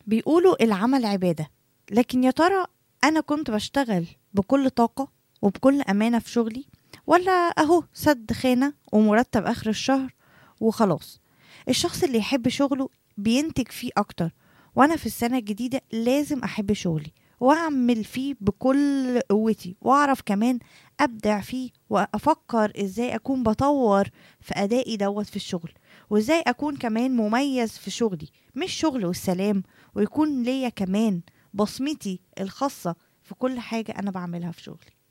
بيقولوا العمل عبادة، لكن يا ترى أنا كنت بشتغل بكل طاقة وبكل أمانة في شغلي، ولا أهو سد خانة ومرتب آخر الشهر وخلاص؟ الشخص اللي يحب شغله بينتج فيه أكتر، وأنا في السنة الجديدة لازم أحب شغلي وأعمل فيه بكل قوتي، وأعرف كمان أبدع فيه، وأفكر إزاي أكون بطور في أدائي في الشغل، وإزاي أكون كمان مميز في شغلي، مش شغل والسلام، ويكون ليا كمان بصمتي الخاصة في كل حاجة أنا بعملها في شغلي.